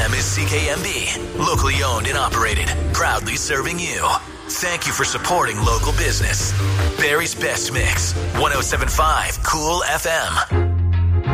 FM is CKMB, locally owned and operated, proudly serving you. Thank you for supporting local business. Barry's Best Mix, 107.5 Cool FM.